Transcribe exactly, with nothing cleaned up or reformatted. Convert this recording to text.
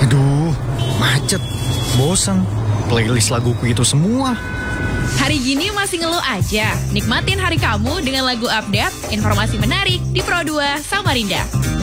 Aduh, macet, bosan, playlist laguku itu semua. Hari gini masih ngeluh aja? Nikmatin hari kamu dengan lagu update, informasi menarik di Pro dua Samarinda.